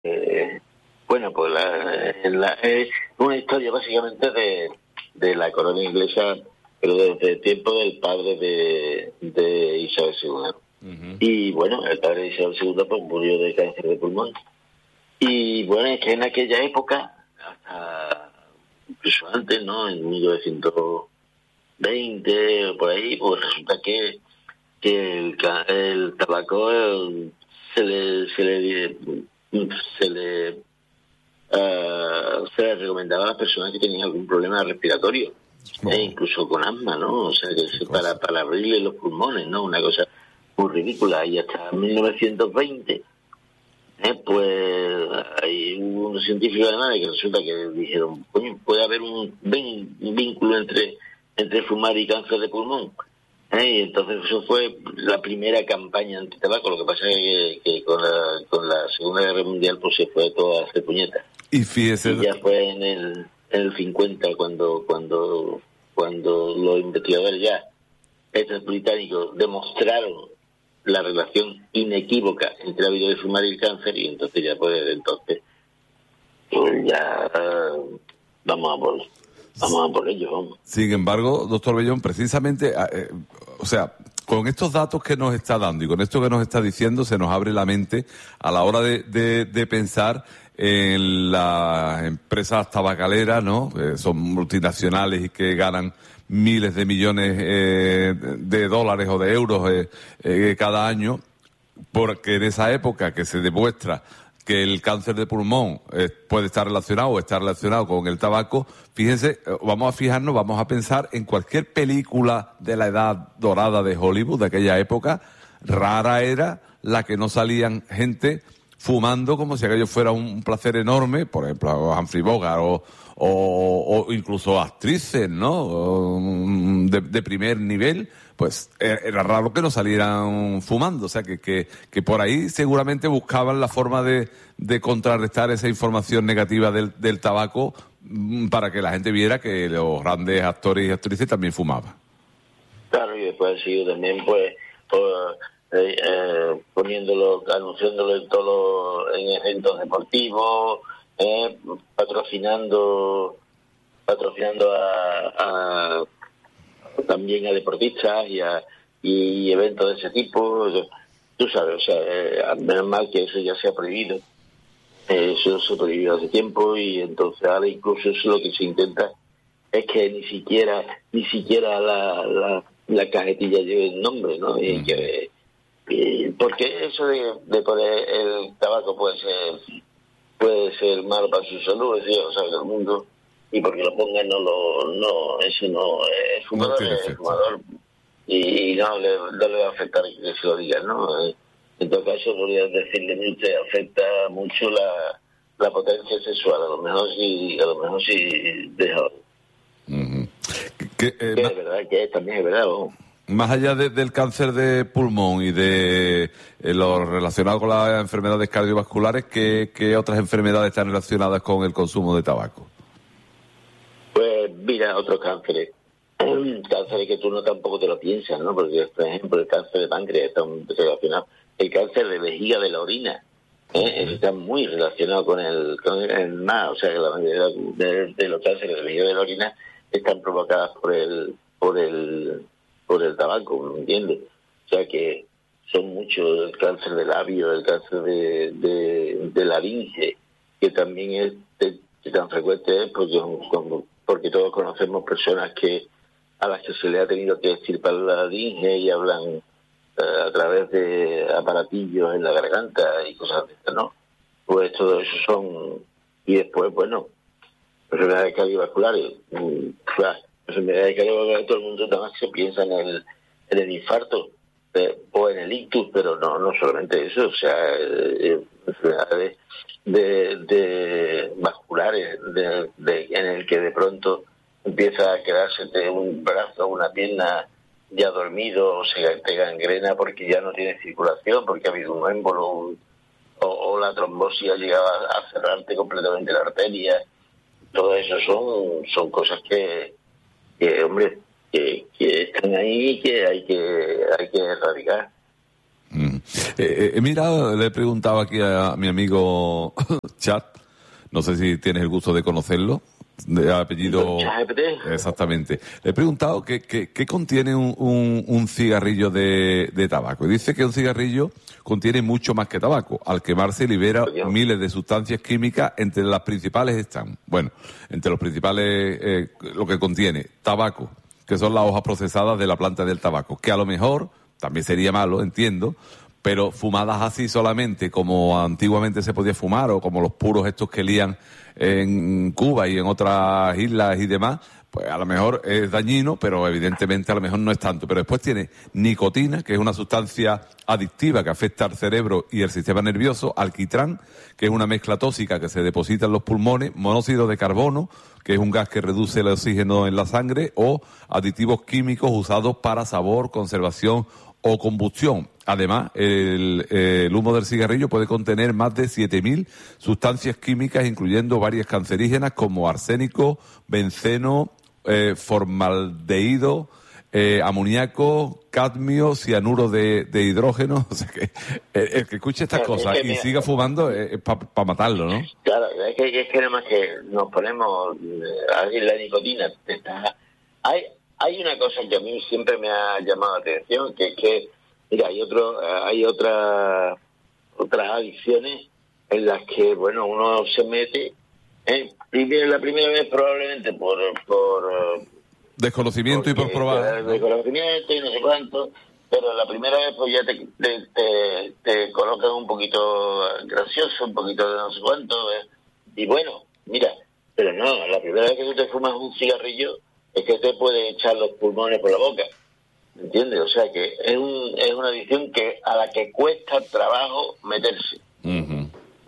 Bueno, pues es una historia básicamente de la corona inglesa, pero desde el tiempo del padre de Isabel II. Uh-huh. Y bueno, el padre de Isabel II pues murió de cáncer de pulmón. Y bueno, es que en aquella época, hasta incluso antes, ¿no? En 1920 o por ahí, pues resulta que el tabaco se le recomendaba a las personas que tenían algún problema respiratorio, incluso con asma, ¿no? O sea, que para abrirle los pulmones, ¿no? Una cosa muy ridícula. Y hasta 1920, pues hay unos científicos además que resulta que dijeron, coño, puede haber un vínculo entre fumar y cáncer de pulmón. Y entonces eso fue la primera campaña anti-tabaco. Lo que pasa es que con la Segunda Guerra Mundial pues se fue todo a hacer puñetas. Y fíjese... Y ya fue en el 50 cuando los investigadores ya, estos británicos, demostraron la relación inequívoca entre el hábito de fumar y el cáncer, y entonces ya pues ya vamos a por ello, vamos. Sin embargo, doctor Bellón, precisamente, o sea, con estos datos que nos está dando y con esto que nos está diciendo, se nos abre la mente a la hora de pensar en las empresas tabacaleras, ¿no? Son multinacionales y que ganan miles de millones de dólares o de euros cada año, porque en esa época que se demuestra que el cáncer de pulmón puede estar relacionado o está relacionado con el tabaco, fíjense, vamos a fijarnos, vamos a pensar en cualquier película de la edad dorada de Hollywood, de aquella época, rara era la que no salían gente fumando como si aquello fuera un placer enorme, por ejemplo, Humphrey Bogart o incluso actrices, ¿no? De primer nivel, pues era raro que no salieran fumando, o sea que por ahí seguramente buscaban la forma de contrarrestar esa información negativa del tabaco para que la gente viera que los grandes actores y actrices también fumaban. Claro, y después ha sido también poniéndolo, anunciándolo en eventos deportivos, patrocinando a también a deportistas y eventos de ese tipo. Tú sabes, o sea, menos mal que eso ya se ha prohibido. Eso se prohibió hace tiempo, y entonces ahora incluso eso lo que se intenta es que ni siquiera la cajetilla lleve el nombre, ¿no? Y porque eso de poner el tabaco puede ser malo para su salud, es decir, o sea, el mundo, y porque lo pongan eso no es fumador, es fumador, y no le va a afectar que se lo digan, ¿no? En todo caso podría decirle, te afecta mucho la potencia sexual, a lo mejor sí deja. Que es verdad, también es verdad, ¿no? Más allá del cáncer de pulmón y de lo relacionado con las enfermedades cardiovasculares, ¿qué otras enfermedades están relacionadas con el consumo de tabaco? Pues mira, otros cánceres. Cánceres que tú no tampoco te lo piensas, ¿no? Porque, por ejemplo, el cáncer de páncreas está muy relacionado. El cáncer de vejiga de la orina está muy relacionado con el más. O sea, que la mayoría de los cánceres de vejiga de la orina están provocadas por el tabaco, ¿me entiendes? O sea que son muchos, el cáncer de labio, el cáncer de laringe, que también es tan frecuente, porque todos conocemos personas a las que se le ha tenido que extirpar la laringe y hablan a través de aparatillos en la garganta y cosas de estas, ¿no? Pues todo eso son... Y después, bueno, enfermedades cardiovasculares. Enfermedades cardiovasculares, todo el mundo nada más se piensa en el infarto o en el ictus, pero no solamente eso, o sea, enfermedades de vasculares, en el que de pronto empieza a quedarse un brazo o una pierna ya dormido, o se te gangrena porque ya no tiene circulación, porque ha habido un émbolo o la trombosis ha llegado a cerrarte completamente la arteria. Todo eso son cosas que hombre, que están ahí y que hay que erradicar. Mira, le he preguntado aquí a mi amigo Chat, no sé si tienes el gusto de conocerlo, de apellido... Exactamente. Le he preguntado qué contiene un cigarrillo de tabaco. Y dice que un cigarrillo contiene mucho más que tabaco. Al quemarse libera miles de sustancias químicas, entre las principales están, bueno, entre los principales lo que contiene tabaco, que son las hojas procesadas de la planta del tabaco, que a lo mejor también sería malo, entiendo, pero fumadas así solamente, como antiguamente se podía fumar, o como los puros estos que lían en Cuba y en otras islas y demás, pues a lo mejor es dañino, pero evidentemente a lo mejor no es tanto. Pero después tiene nicotina, que es una sustancia adictiva que afecta al cerebro y el sistema nervioso, alquitrán, que es una mezcla tóxica que se deposita en los pulmones, monóxido de carbono, que es un gas que reduce el oxígeno en la sangre, o aditivos químicos usados para sabor, conservación o combustión. Además, el humo del cigarrillo puede contener más de 7.000 sustancias químicas, incluyendo varias cancerígenas como arsénico, benceno, formaldehído, amoníaco, cadmio, cianuro de hidrógeno. O sea que el que escuche estas cosas y siga fumando es para matarlo, ¿no? Claro, es que nada más que nos ponemos la nicotina. Hay una cosa que a mí siempre me ha llamado la atención, que es que, mira, hay otras adicciones en las que, bueno, uno se mete, la primera vez probablemente por desconocimiento y por probar. Desconocimiento y no sé cuánto, pero la primera vez pues ya te colocan un poquito gracioso, un poquito de no sé cuánto, y bueno, mira, pero no, la primera vez que tú te fumas un cigarrillo es que te puede echar los pulmones por la boca, ¿entiendes? O sea que es una adicción a la que cuesta trabajo meterse. Uh-huh.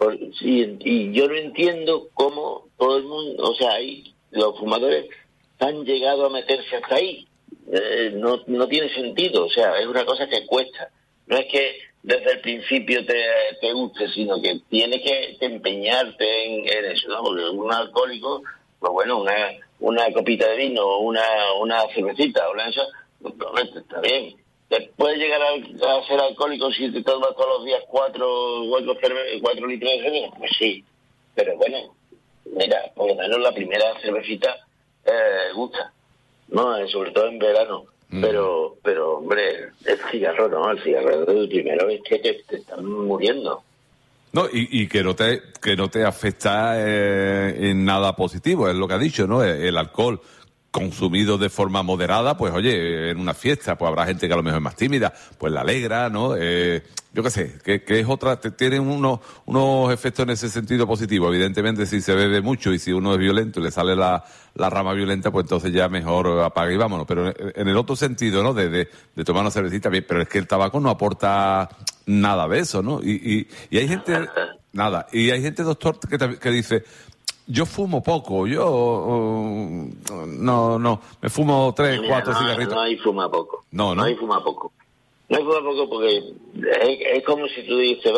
Y yo no entiendo cómo todo el mundo, o sea, los fumadores han llegado a meterse hasta ahí. No tiene sentido, o sea, es una cosa que cuesta. No es que desde el principio te guste, sino que tienes que empeñarte en eso, ¿no? Porque un alcohólico, pues bueno, una copita de vino, una cervecita, o eso, pues, está bien. ¿Te puedes llegar a ser alcohólico si te tomas todos los días 4 litros de cerveza? Pues sí, pero bueno, mira, por lo menos la primera cervecita gusta, ¿no? Sobre todo en verano. Pero hombre, el cigarro no, el cigarro el primero es que te están muriendo. No, y que no te afecta en nada positivo, es lo que ha dicho, ¿no? El alcohol consumido de forma moderada, pues oye, en una fiesta, pues habrá gente que a lo mejor es más tímida, pues la alegra, ¿no? Yo qué sé, que es otra, tienen unos efectos en ese sentido positivo. Evidentemente, si se bebe mucho y si uno es violento y le sale la rama violenta, pues entonces ya mejor apaga y vámonos. Pero en el otro sentido, ¿no? De tomar una cervecita, bien, pero es que el tabaco no aporta nada de eso, ¿no? Y hay gente, y hay gente, doctor, que dice, yo fumo poco, no, me fumo 3, 4 cigarritos. No hay fuma poco. No hay fuma poco. No hay fuma poco porque es como si tú dices,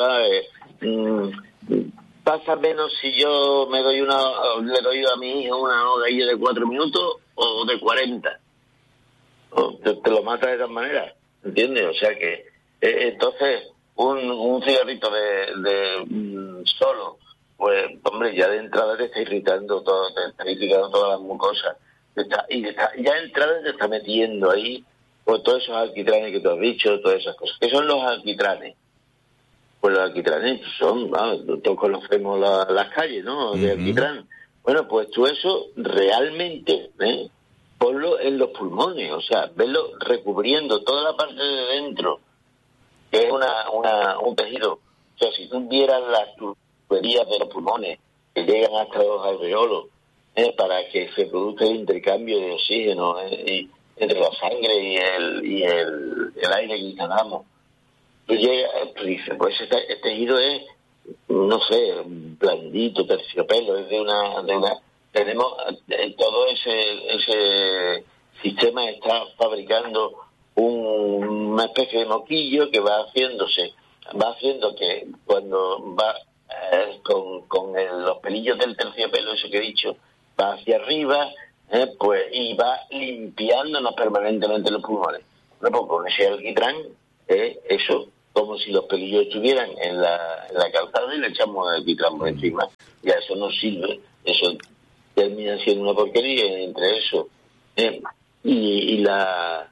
pasa menos si yo le doy a mi hijo una hogilla de 4 minutos o de 40. Te lo mata de tal manera, ¿entiendes? O sea que, entonces, un cigarrito de solo, pues, hombre, ya de entrada te está irritando todo, te está irritando todas las mucosas. Ya de entrada te está metiendo ahí, pues, todos esos alquitranes que tú has dicho, todas esas cosas. ¿Qué son los alquitranes? Pues los alquitranes son, todos conocemos las calles, ¿no? De alquitrán. Bueno, pues tú eso realmente, ponlo en los pulmones, o sea, verlo recubriendo toda la parte de dentro, que es un tejido. O sea, si tú vieras las tuberías de los pulmones que llegan hasta los alveolos, para que se produzca el intercambio de oxígeno entre la sangre y el aire que inhalamos, tú dices, pues este tejido es, no sé, blandito, terciopelo, es de una tenemos todo ese sistema está fabricando una especie de moquillo que va haciendo que cuando va con los pelillos del terciopelo, eso que he dicho, va hacia arriba, pues, y va limpiándonos permanentemente los pulmones. Bueno, pues con ese alquitrán, eso como si los pelillos estuvieran en la calzada y le echamos el alquitrán por encima. Ya eso no sirve, eso termina siendo una porquería. Entre eso y la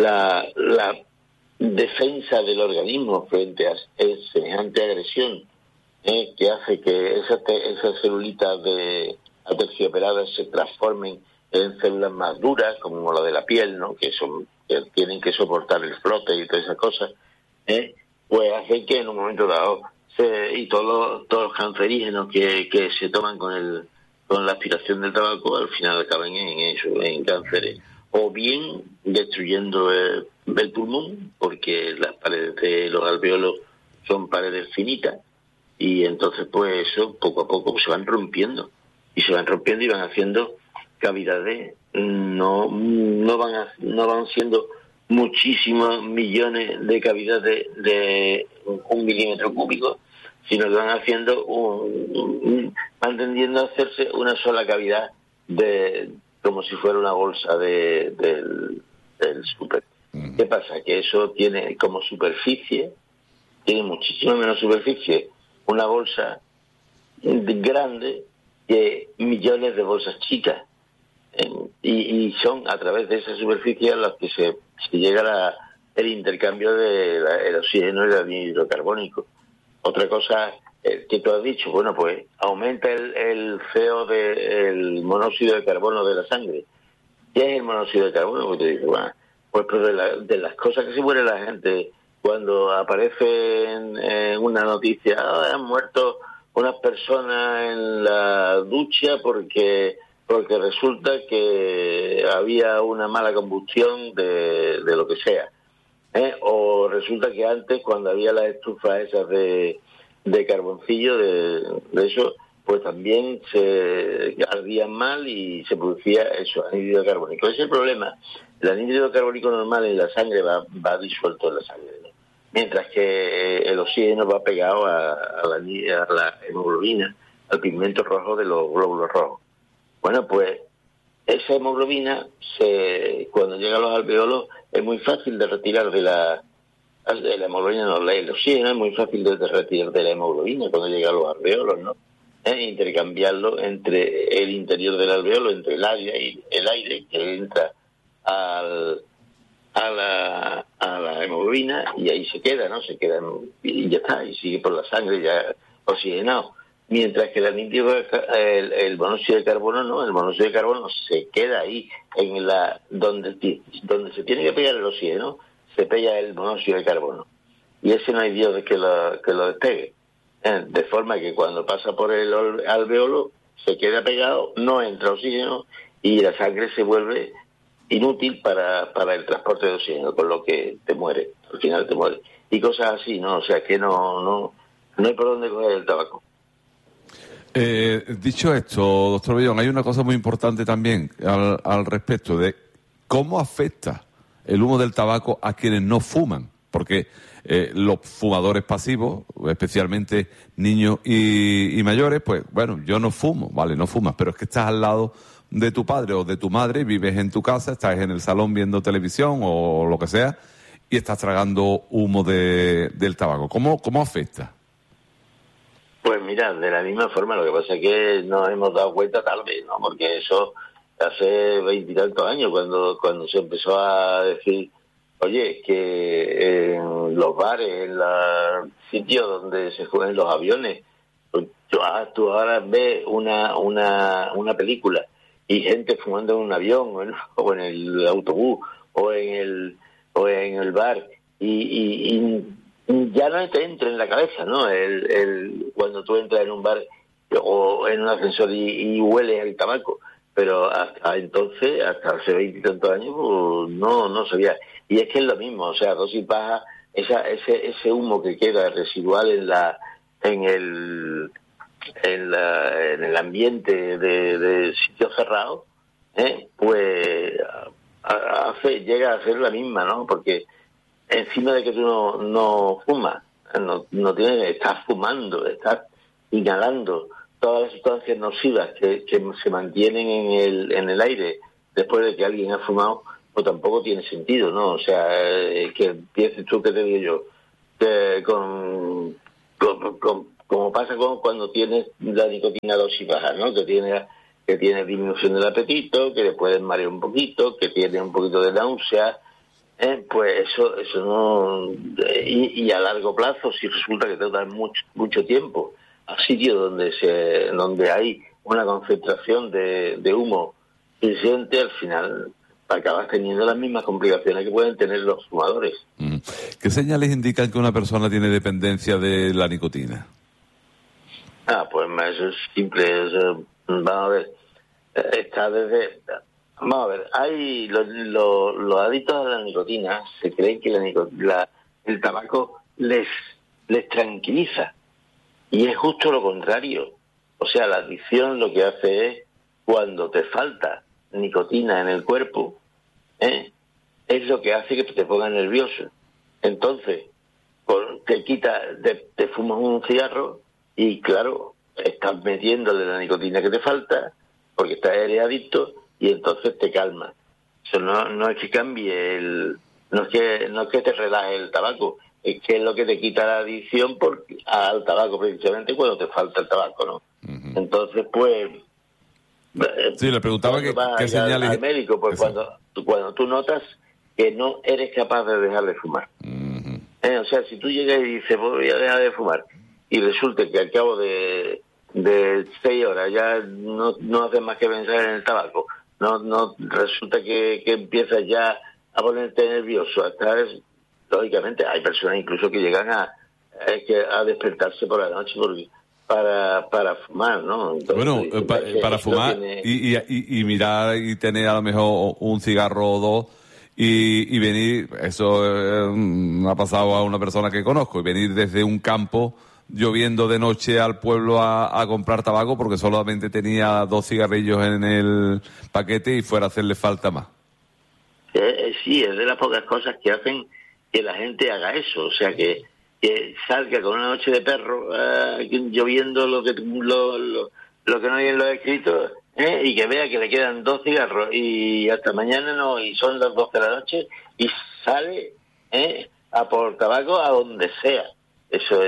defensa del organismo frente a semejante agresión, que hace que esas celulitas aterciopeladas se transformen en células más duras, como la de la piel, ¿no? Que tienen que soportar el frote y todas esas cosas, pues hace que en un momento dado todos los cancerígenos que se toman con la aspiración del tabaco al final acaben en cánceres, o bien destruyendo el pulmón, porque las paredes de los alvéolos son paredes finitas, y entonces pues eso poco a poco se van rompiendo y van haciendo cavidades, no van siendo muchísimos millones de cavidades de 1 milímetro cúbico, sino que van haciendo van tendiendo a hacerse una sola cavidad como si fuera una bolsa del súper. ¿Qué pasa? Que eso tiene como superficie, tiene muchísima menos superficie una bolsa grande que millones de bolsas chicas, y son a través de esa superficie a las que se llega el intercambio del oxígeno y del anhídrido carbónico. Otra cosa que tú has dicho, bueno, pues aumenta el CO el monóxido de carbono de la sangre. ¿Qué es el monóxido de carbono? Pues te digo, bueno, pues de las cosas que se muere la gente cuando aparece en una noticia, han muerto unas personas en la ducha porque resulta que había una mala combustión de lo que sea, o resulta que antes, cuando había las estufas esas de carboncillo, de eso, pues también se ardían mal y se producía eso, anhídrido carbónico. Ese es el problema. El anhídrido carbónico normal en la sangre va disuelto en la sangre, ¿no? Mientras que el oxígeno va pegado a la hemoglobina, al pigmento rojo de los glóbulos rojos. Bueno, pues esa hemoglobina, cuando llega a los alvéolos, es muy fácil de retirar de la hemoglobina, no, el oxígeno es muy fácil de retirar de la hemoglobina cuando llega a los alvéolos, ¿no? Intercambiarlo entre el interior del alvéolo, entre el aire que entra a la hemoglobina, y ahí se queda, ¿no? Y ya está, y sigue por la sangre ya oxigenado. Mientras que el monóxido de carbono no, el monóxido de carbono se queda ahí, donde se tiene que pegar el oxígeno, se pega el monóxido de carbono. Y ese no hay Dios que lo despegue. De forma que cuando pasa por el alvéolo se queda pegado, no entra oxígeno y la sangre se vuelve inútil para el transporte de oxígeno, con lo que te muere, al final te muere. Y cosas así, ¿no? O sea que no hay por dónde coger el tabaco. Dicho esto, doctor Bellón, hay una cosa muy importante también al respecto de cómo afecta el humo del tabaco a quienes no fuman, porque los fumadores pasivos, especialmente niños y mayores, pues bueno, yo no fumo, vale, no fumas, pero es que estás al lado de tu padre o de tu madre, vives en tu casa, estás en el salón viendo televisión o lo que sea, y estás tragando humo del tabaco. ¿Cómo afecta? Pues mira, de la misma forma, lo que pasa es que nos hemos dado cuenta tarde, ¿no? Porque eso hace 20 y tantos años, cuando se empezó a decir, oye, que en los bares, en los sitios donde se juegan los aviones, pues tú ahora ves una película y gente fumando en un avión o en el autobús o en el bar, y ya no te entra en la cabeza, ¿no? Cuando tú entras en un bar o en un ascensor y hueles el tabaco, pero hasta entonces, hasta hace 20 y tantos años, pues, no sabía. Y es que es lo mismo, o sea, dosis baja, ese humo que queda residual en el ambiente de sitios cerrados, pues llega a ser la misma, ¿no? Porque encima de que tú no fumas, estás fumando, estás inhalando todas las sustancias nocivas que se mantienen en el aire después de que alguien ha fumado, pues tampoco tiene sentido, ¿no? O sea, que empieces tú, que te digo yo, como pasa cuando tienes la nicotina dosis baja, ¿no? Que tiene disminución del apetito, que le puedes marear un poquito, que tiene un poquito de náusea, pues eso no... Y a largo plazo, si resulta que te da mucho tiempo a sitios donde hay una concentración de humo suficiente, al final acabas teniendo las mismas complicaciones que pueden tener los fumadores. ¿Qué señales indican que una persona tiene dependencia de la nicotina? Pues eso es simple. Vamos a ver, vamos a ver, hay los adictos a la nicotina se creen que el tabaco les tranquiliza, y es justo lo contrario. O sea, la adicción lo que hace es, cuando te falta nicotina en el cuerpo, es lo que hace que te pongas nervioso. Entonces, te fumas un cigarro y, claro, estás metiéndole la nicotina que te falta porque eres adicto, y entonces te calma. Eso no es que cambie no es que te relaje el tabaco, es que es lo que te quita la adicción al tabaco, precisamente cuando te falta el tabaco, ¿no? Uh-huh. Entonces, pues... Sí, le preguntaba qué señales... al médico, pues cuando tú notas que no eres capaz de dejar de fumar. Uh-huh. O sea, si tú llegas y dices, voy a dejar de fumar, y resulta que al cabo de 6 horas ya no haces más que pensar en el tabaco, no resulta que empiezas ya a ponerte nervioso, lógicamente hay personas incluso que llegan a despertarse por la noche para fumar, ¿no? Entonces, bueno, para fumar y mirar y tener a lo mejor un cigarro o dos y venir, eso ha pasado a una persona que conozco, y venir desde un campo lloviendo de noche al pueblo a comprar tabaco porque solamente tenía 2 cigarrillos en el paquete y fuera a hacerle falta más. Sí, es de las pocas cosas que hacen que la gente haga eso, o sea, que salga con una noche de perro lloviendo lo que no hay en los escritos, y que vea que le quedan 2 cigarros y hasta mañana y son las 12 de la noche y sale a por tabaco a donde sea. Eso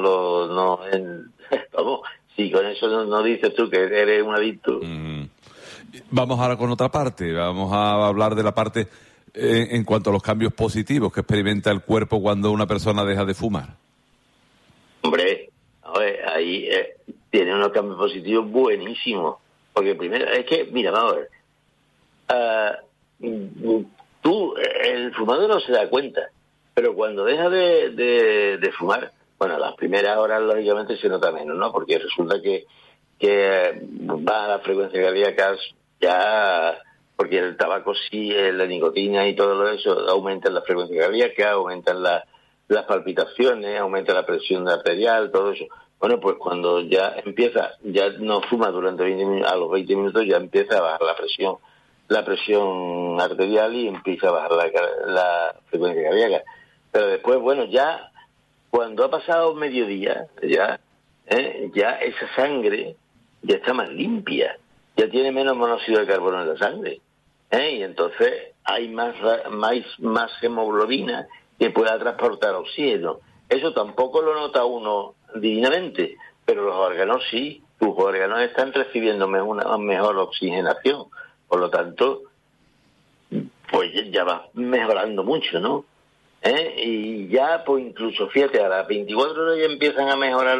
vamos, si con eso no dices tú que eres un adicto. Vamos ahora con otra parte, vamos a hablar de la parte en cuanto a los cambios positivos que experimenta el cuerpo cuando una persona deja de fumar. Hombre, a ver, ahí tiene unos cambios positivos buenísimos, porque primero, es que, mira, vamos a ver, el fumador no se da cuenta, pero cuando deja de fumar, bueno, las primeras horas lógicamente se nota menos, ¿no? Porque resulta que baja la frecuencia cardíaca ya, porque el tabaco sí, la nicotina y todo eso aumentan la frecuencia cardíaca, aumentan las palpitaciones, aumenta la presión arterial, todo eso. Bueno, pues cuando ya no fuma durante 20 minutos, a los 20 minutos ya empieza a bajar la presión arterial y empieza a bajar la frecuencia cardíaca. Pero después, bueno, ya cuando ha pasado mediodía, ya esa sangre ya está más limpia, ya tiene menos monóxido de carbono en la sangre, y entonces hay más hemoglobina que pueda transportar oxígeno. Eso tampoco lo nota uno divinamente, pero los órganos sí, tus órganos están recibiendo una mejor oxigenación, por lo tanto, pues ya va mejorando mucho, ¿no? Y ya, pues incluso, fíjate, a las 24 horas ya empiezan a mejorar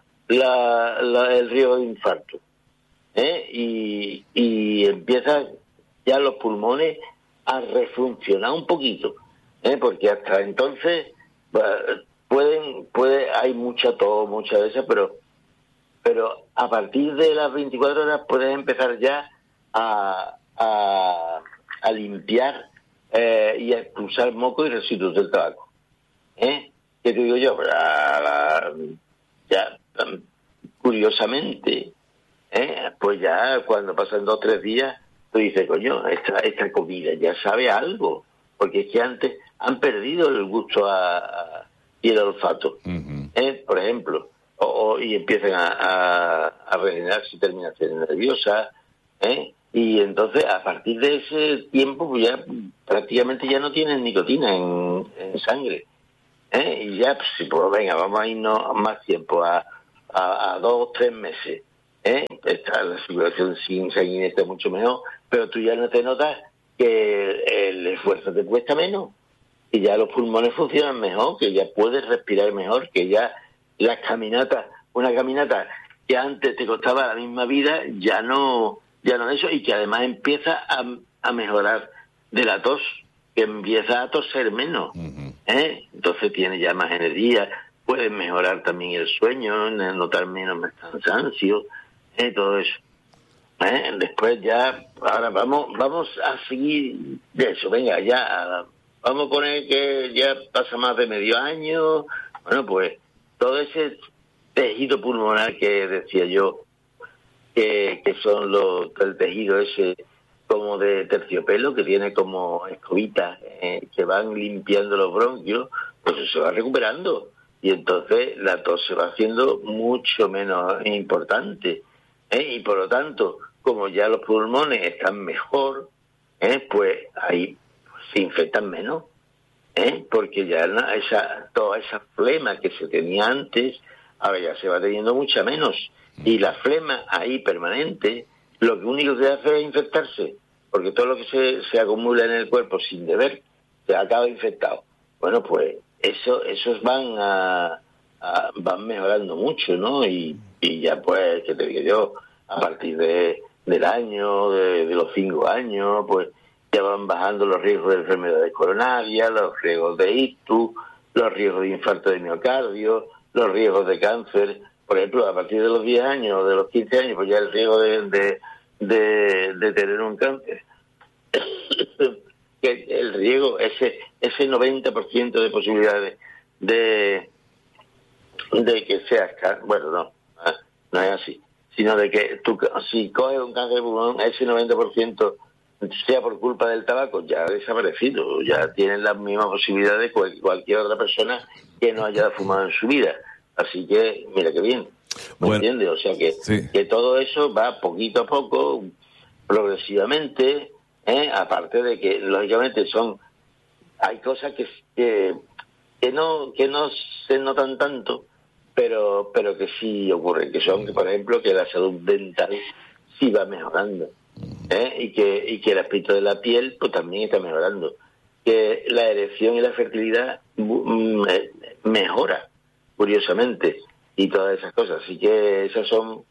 el riesgo de infarto, y empiezan ya los pulmones a refuncionar un poquito, porque hasta entonces hay mucha tos, mucha de esas, pero a partir de las 24 horas puedes empezar ya a limpiar y a expulsar moco y residuos del tabaco. ¿Qué te digo yo? Ya, curiosamente, pues ya cuando pasan 2 o 3 días, tú dices, coño, esta comida ya sabe algo, porque es que antes han perdido el gusto y el olfato. Uh-huh. Por ejemplo, y empiezan a regenerarse y terminación nerviosa, y entonces a partir de ese tiempo pues ya prácticamente ya no tienen nicotina en sangre, Y ya, pues, pues venga, vamos a irnos más tiempo, a 2 o 3 meses. Está la circulación sanguínea está mucho mejor, pero tú ya no te notas que el esfuerzo te cuesta menos, y ya los pulmones funcionan mejor, que ya puedes respirar mejor, que ya las caminatas, una caminata que antes te costaba la misma vida, ya no eso, y que además empieza a mejorar de la tos, que empieza a toser menos. Entonces tienes ya más energía, puedes mejorar también el sueño, notar menos cansancio, todo eso. Después ya, ahora vamos a seguir de eso, venga, ya, vamos a poner que ya pasa más de medio año, bueno, pues todo ese tejido pulmonar que decía yo, que son el tejido ese como de terciopelo, que tiene como escobitas que van limpiando los bronquios, pues eso se va recuperando, y entonces la tos se va haciendo mucho menos importante, y por lo tanto, como ya los pulmones están mejor, pues ahí se infectan menos, porque ya toda esa flema que se tenía antes, ahora ya se va teniendo mucha menos, y la flema ahí permanente, lo único que hace es infectarse, porque todo lo que se acumula en el cuerpo sin deber se acaba infectado. Bueno, pues esos van mejorando mucho, ¿no? Y ya, pues, que te digo yo, a partir del año, de los 5 años, pues ya van bajando los riesgos de enfermedades coronarias, los riesgos de ictus, los riesgos de infarto de miocardio, los riesgos de cáncer. Por ejemplo, a partir de los 10 años, de los 15 años, pues ya el riesgo de tener un cáncer, que el riesgo, ese 90% de posibilidades de que seas cáncer, bueno, no es así, sino de que tú, si coges un cáncer de pulmón, ese 90%, sea por culpa del tabaco, ya ha desaparecido, ya tienen las mismas posibilidades que cualquier otra persona que no haya fumado en su vida. Así que, mira qué bien, ¿me entiendes? O sea que todo eso va poquito a poco, progresivamente, aparte de que, lógicamente, hay cosas que no se notan tanto, pero que sí ocurren, que son, por ejemplo, que la salud dental sí va mejorando, y que el aspecto de la piel pues también está mejorando, que la erección y la fertilidad mejora, curiosamente, y todas esas cosas. Así que esas son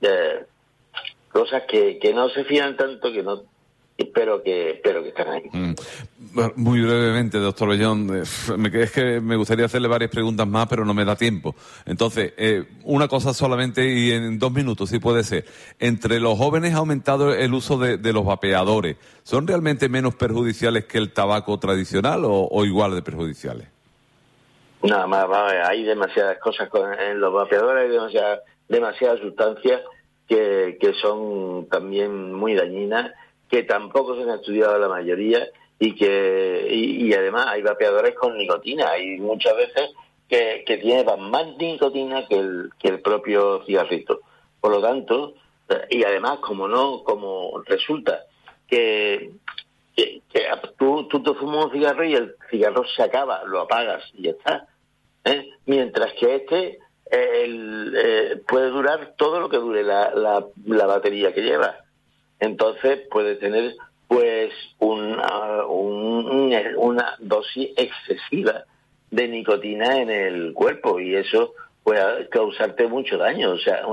cosas que no se fijan tanto, pero que están ahí. Muy brevemente, doctor Bellón, es que me gustaría hacerle varias preguntas más, pero no me da tiempo. Entonces, una cosa solamente, y en 2 minutos, si puede ser. Entre los jóvenes ha aumentado el uso de los vapeadores. ¿Son realmente menos perjudiciales que el tabaco tradicional o igual de perjudiciales? Nada más, hay demasiadas cosas en los vapeadores, hay demasiadas sustancias que son también muy dañinas, que tampoco se han estudiado la mayoría, y además hay vapeadores con nicotina. Hay muchas veces que tiene más nicotina que el propio cigarrito. Por lo tanto, y además como resulta que tú te fumas un cigarro y el cigarro se acaba, lo apagas y ya está. Mientras que puede durar todo lo que dure la batería que lleva. Entonces puede tener pues una dosis excesiva de nicotina en el cuerpo, y eso puede causarte mucho daño. O sea,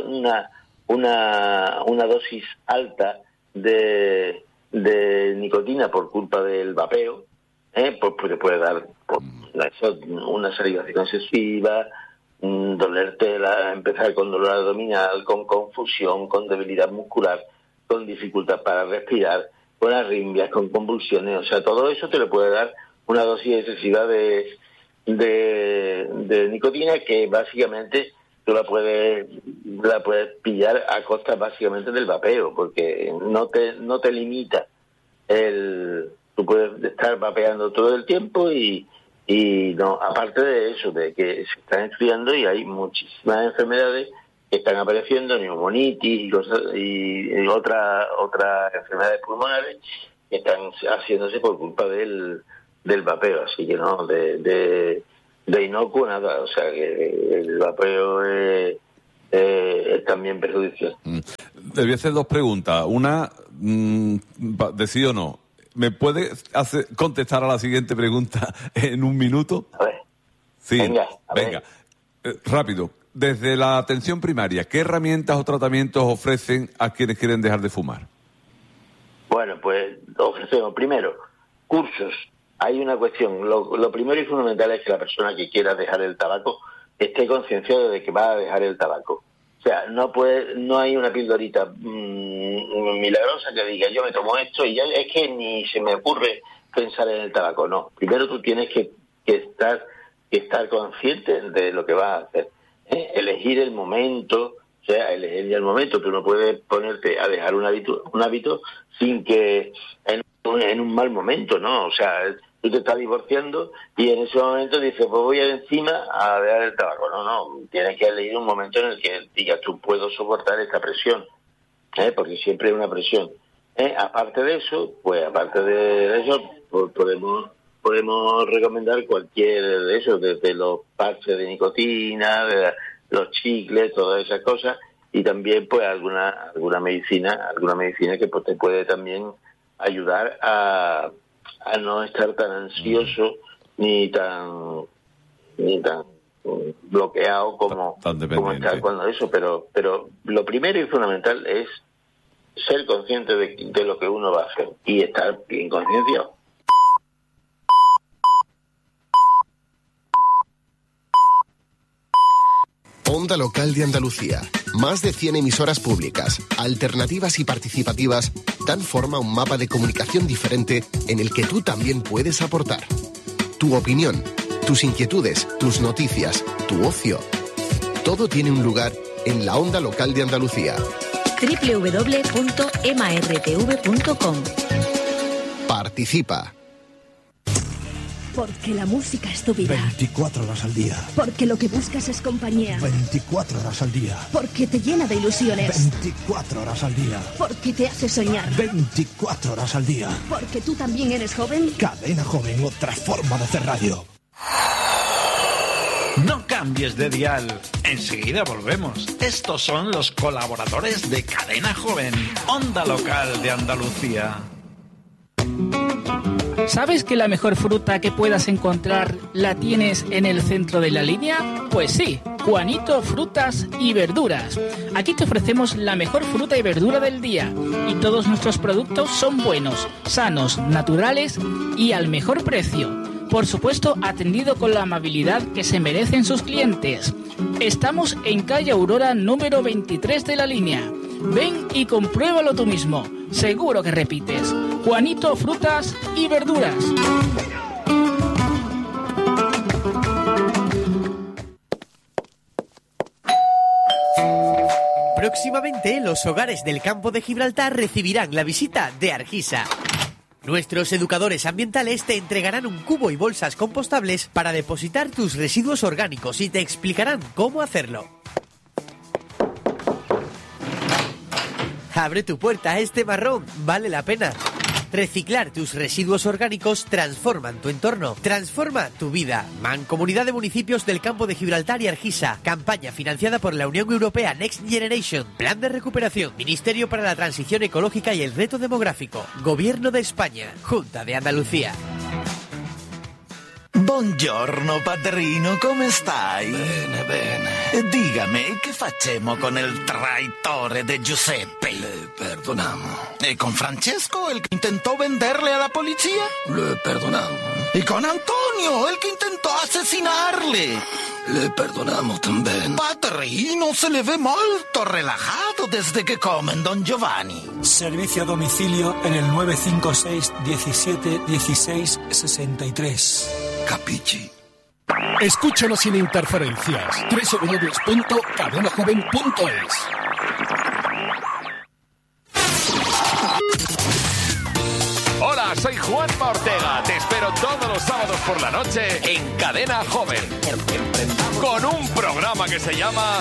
una dosis alta de nicotina por culpa del vapeo, pues te puede dar una salivación excesiva, empezar con dolor abdominal, con confusión, con debilidad muscular, con dificultad para respirar, con arritmias, con convulsiones. O sea, todo eso te lo puede dar una dosis excesiva de nicotina, que básicamente tú la puedes pillar a costa básicamente del vapeo, porque no te limita. Tú puedes estar vapeando todo el tiempo y no, aparte de eso, de que se están estudiando y hay muchísimas enfermedades que están apareciendo, neumonitis y otras enfermedades pulmonares, que están haciéndose por culpa del vapeo. Así que no, de de inocuo nada, o sea que el vapeo es también perjudicial. Le voy a hacer dos preguntas. Una, de sí o no. ¿Me puede contestar a la siguiente pregunta en un minuto? A ver. Sí. Venga. Rápido. Desde la atención primaria, ¿qué herramientas o tratamientos ofrecen a quienes quieren dejar de fumar? Bueno, pues ofrecemos primero cursos. Hay una cuestión. Lo primero y fundamental es que la persona que quiera dejar el tabaco esté concienciada de que va a dejar el tabaco. O sea, no hay una pildorita milagrosa que diga yo me tomo esto y ya es que ni se me ocurre pensar en el tabaco. No, primero tú tienes que estar consciente de lo que vas a hacer. Elegir el momento, o sea, elegir el momento. Tú no puedes ponerte a dejar un hábito sin que en un mal momento, ¿no? O sea, tú te estás divorciando y en ese momento dices, pues voy encima a dejar el tabaco. No, tienes que elegir un momento en el que digas, tú puedo soportar esta presión, porque siempre hay una presión. Aparte de eso, pues podemos recomendar cualquier de esos, desde los parches de nicotina, de los chicles, todas esas cosas, y también pues alguna medicina que pues, te puede también ayudar a no estar tan ansioso ni tan bloqueado como estar cuando eso, pero lo primero y fundamental es ser consciente de lo que uno va a hacer y estar bien concienciado. Onda Local de Andalucía. Más de 100 emisoras públicas, alternativas y participativas, dan forma a un mapa de comunicación diferente en el que tú también puedes aportar. Tu opinión, tus inquietudes, tus noticias, tu ocio. Todo tiene un lugar en la Onda Local de Andalucía. www.martv.com. Participa. Porque la música es tu vida. 24 horas al día. Porque lo que buscas es compañía. 24 horas al día. Porque te llena de ilusiones. 24 horas al día. Porque te hace soñar. 24 horas al día. Porque tú también eres joven. Cadena Joven, otra forma de hacer radio. No cambies de dial. Enseguida volvemos. Estos son los colaboradores de Cadena Joven, Onda Local de Andalucía. ¿Sabes que la mejor fruta que puedas encontrar la tienes en el centro de la línea? Pues sí, Juanito Frutas y Verduras. Aquí te ofrecemos la mejor fruta y verdura del día y todos nuestros productos son buenos, sanos, naturales y al mejor precio. Por supuesto, atendido con la amabilidad que se merecen sus clientes. Estamos en calle Aurora número 23 de la línea. Ven y compruébalo tú mismo. Seguro que repites. Juanito Frutas y Verduras. Próximamente, los hogares del campo de Gibraltar recibirán la visita de Argisa. Nuestros educadores ambientales te entregarán un cubo y bolsas compostables para depositar tus residuos orgánicos y te explicarán cómo hacerlo. Abre tu puerta a este marrón, vale la pena. Reciclar tus residuos orgánicos transforman tu entorno, transforma tu vida. Mancomunidad de Municipios del Campo de Gibraltar y Argisa. Campaña financiada por la Unión Europea Next Generation. Plan de recuperación. Ministerio para la Transición Ecológica y el Reto Demográfico. Gobierno de España. Junta de Andalucía. Buongiorno padrino, come stai? Bene, bene. Dígame, che facciamo con il traitore de Giuseppe? Le perdonamos. ¿Y con Francesco, el que intentó venderle a la policía? Le perdonamos. ¿Y con Antonio, el que intentó asesinarle? Le perdonamos también. Padrino, se le ve molto relajado desde que comen, don Giovanni. Servicio a domicilio en el 956 17 16 63. Capichi. Escúchanos sin interferencias. www.cadenajoven.es. Hola, soy Juanma Ortega. Te espero todos los sábados por la noche en Cadena Joven. Con un programa que se llama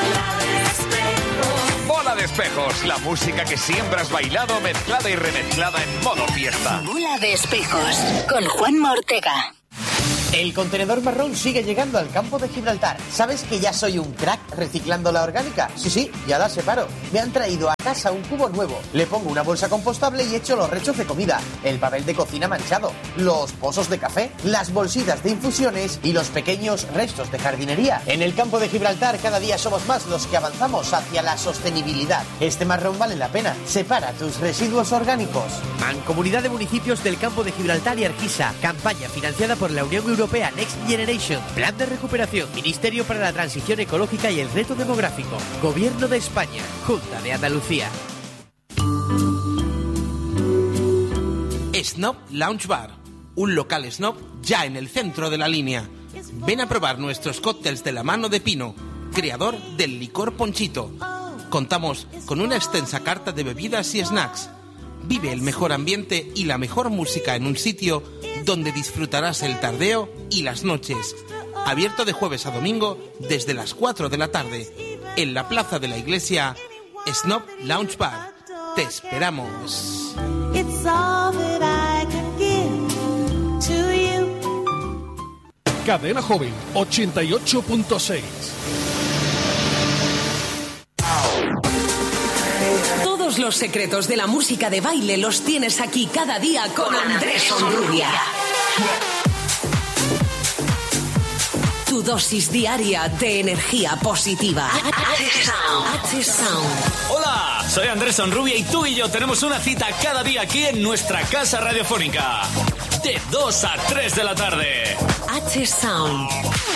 Bola de Espejos. La música que siempre has bailado, mezclada y remezclada en modo fiesta. Bola de Espejos con Juanma Ortega. El contenedor marrón sigue llegando al campo de Gibraltar. ¿Sabes que ya soy un crack reciclando la orgánica? Sí, ya la separo. Me han traído a casa un cubo nuevo. Le pongo una bolsa compostable y echo los restos de comida, el papel de cocina manchado, los pozos de café, las bolsitas de infusiones y los pequeños restos de jardinería. En el campo de Gibraltar cada día somos más los que avanzamos hacia la sostenibilidad. Este marrón vale la pena. Separa tus residuos orgánicos. Mancomunidad de Municipios del Campo de Gibraltar y Argisa. Campaña financiada por la Unión Europea Next Generation. Plan de recuperación. Ministerio para la Transición Ecológica y el Reto Demográfico. Gobierno de España. Junta de Andalucía. Snob Lounge Bar. Un local snob ya en el centro de la línea. Ven a probar nuestros cócteles de la mano de Pino, creador del licor Ponchito. Contamos con una extensa carta de bebidas y snacks. Vive el mejor ambiente y la mejor música en un sitio donde disfrutarás el tardeo y las noches. Abierto de jueves a domingo desde las 4 de la tarde. En la plaza de la iglesia, Snob Lounge Bar. Te esperamos. Cadena Joven 88.6. Todos los secretos de la música de baile los tienes aquí cada día con Andrés Onrubia. Tu dosis diaria de energía positiva. H-Sound. Hola, soy Andrés Onrubia y tú y yo tenemos una cita cada día aquí en nuestra casa radiofónica. De 2 a 3 de la tarde. H-Sound.